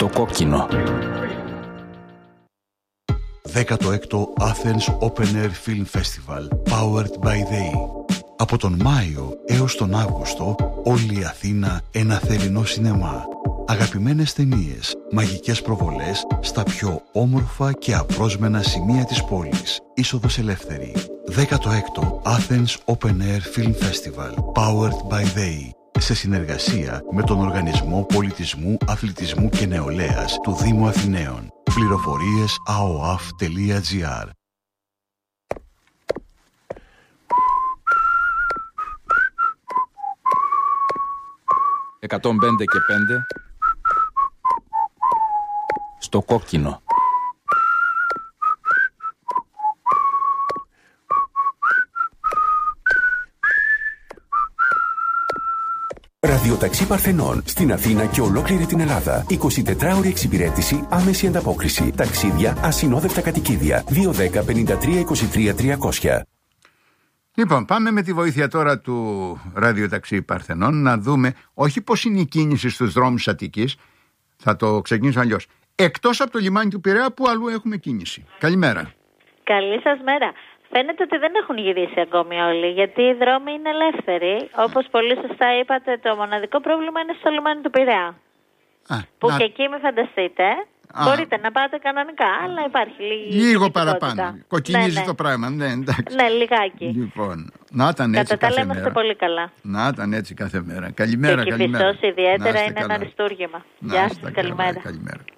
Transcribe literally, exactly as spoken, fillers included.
Στο κόκκινο. δέκατο έκτο Athens Open Air Film Festival Powered by They. Από τον Μάιο έως τον Αύγουστο, όλη η Αθήνα ένα θερινό σινεμά. Αγαπημένες ταινίες, μαγικές προβολές στα πιο όμορφα και απρόσμενα σημεία της πόλης. Είσοδος ελεύθερη. δέκατο έκτο Athens Open Air Film Festival Powered by They. Σε συνεργασία με τον Οργανισμό Πολιτισμού, Αθλητισμού και Νεολαίας του Δήμου Αθηναίων. Πληροφορίες a o a f τελεία g r. εκατόν πέντε και πέντε. Στο κόκκινο. Ραδιοταξί Παρθενών στην Αθήνα και ολόκληρη την Ελλάδα. εικοσιτετράωρη εξυπηρέτηση, άμεση ανταπόκριση. Ταξίδια, ασυνόδευτα κατοικίδια. δύο δέκα πενήντα τρία είκοσι τρία τριακόσια. Λοιπόν, πάμε με τη βοήθεια τώρα του ραδιοταξί Παρθενών να δούμε όχι πώς είναι η κίνηση στους δρόμους Αττικής. Θα το ξεκινήσω αλλιώς. Εκτός από το λιμάνι του Πειραιά, που αλλού έχουμε κίνηση. Καλημέρα. Καλή σας μέρα. Φαίνεται ότι δεν έχουν γυρίσει ακόμη όλοι, γιατί οι δρόμοι είναι ελεύθεροι. Όπως πολύ σωστά είπατε, το μοναδικό πρόβλημα είναι στο λιμάνι του Πειραιά. Α, που να... και εκεί με φανταστείτε. Α. Μπορείτε να πάτε κανονικά, αλλά υπάρχει λίγη. Λίγο παραπάνω. Κοκκινίζει ναι, ναι. το πράγμα. Ναι, εντάξει. Ναι, λιγάκι. Λοιπόν, να ήταν έτσι κατά κάθε τα μέρα. πολύ καλά. Να ήταν έτσι κάθε μέρα. Καλημέρα, και καλημέρα. Και ιδιαίτερα είναι καλά. ένα αριστούργημα. Γεια σας, καλημέρα. καλημέρα.